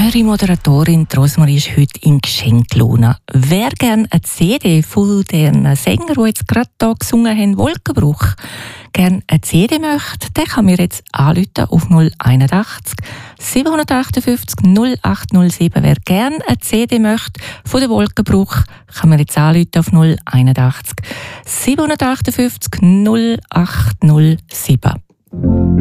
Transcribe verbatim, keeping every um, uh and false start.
Eure Moderatorin Rosmarie ist heute in Geschenklohne. Wer gerne eine C D von den Sängern, die jetzt gerade hier gesungen haben, Wolkenbruch, gerne eine C D möchte, der kann mir jetzt anrufen auf null einundachtzig siebenhundertachtundfünfzig null acht null sieben. Wer gerne eine C D möchte von der Wolkenbruch, kann mir jetzt anrufen auf null einundachtzig siebenhundertachtundfünfzig null acht null sieben.